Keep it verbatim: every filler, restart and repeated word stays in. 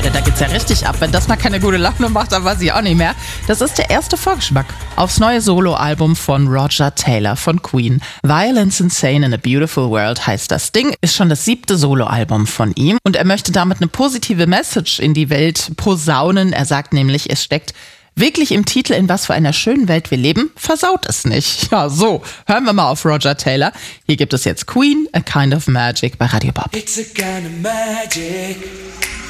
Ja, da geht's ja richtig ab. Wenn das mal keine gute Laune macht, dann weiß ich auch nicht mehr. Das ist der erste Vorgeschmack aufs neue Soloalbum von Roger Taylor von Queen. Violence Insane in a Beautiful World heißt das Ding. Ist schon das siebte Soloalbum von ihm. Und er möchte damit eine positive Message in die Welt posaunen. Er sagt nämlich, es steckt wirklich im Titel, in was für einer schönen Welt wir leben, versaut es nicht. Ja, so, hören wir mal auf Roger Taylor. Hier gibt es jetzt Queen, A Kind of Magic bei Radio Bob. It's a kind of magic.